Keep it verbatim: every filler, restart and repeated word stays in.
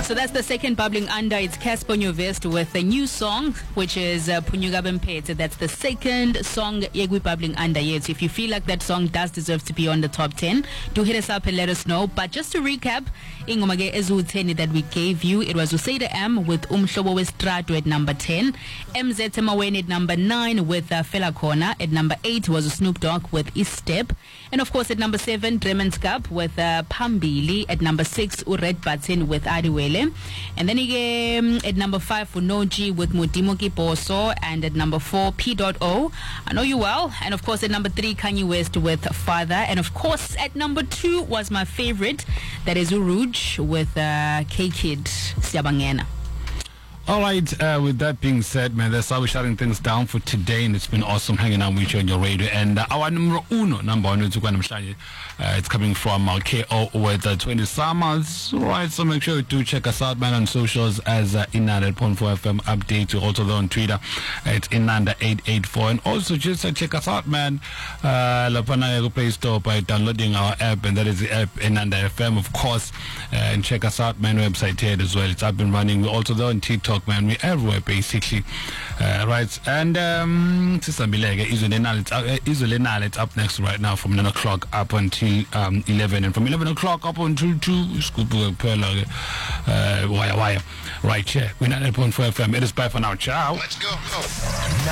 So that's the second bubbling under. It's Casper Nyovest with a new song, which is uh, Punyuga Bempete. That's the second song Yegui bubbling under. Yes, if you feel like that song does deserve to be on the top ten, do hit us up and let us know. But just to recap, Ingomage Ezutheni that we gave you, it was Usaida M with Umhlobo Westrato at number ten, M Z Temawen at number nine with uh, Fela Corner. At number eight was Snoop Dogg with East Step. And of course at number seven, Dremens Cup with uh, Pambili. At number six, Ured Batin with Adiwele. And then again at number five, Unoji with Mudimo Kiposo. And at number four, P O. I know you well. And of course at number three, Kanye West with Father. And of course at number two was my favorite, that is Uruj with uh, K-Kid Siabangena. All right, uh, with that being said, man, that's how we're shutting things down for today, and it's been awesome hanging out with you on your radio. And uh, our number uno, number one, uh, it's coming from uh, K O with uh, twenty summers. All right, so make sure you do check us out, man, on socials as uh, Inanda eight point four F M update. We're also there on Twitter. Uh, it's Inanda eight eight four. And also just uh, check us out, man, uh, Lapana Play Store by downloading our app, and that is the app Inanda F M, of course. Uh, and check us out, man, website here as well. It's up and running. We're also there on TikTok. Man, we're everywhere basically, uh, right? And um, Sister Milega Isolenal, it's up next right now from nine o'clock up until um, eleven, and from eleven o'clock up until two. Scoop Perla, uh, wire wire, right here. We're ninety point four F M. It is bye for now. Ciao. Let's go. go.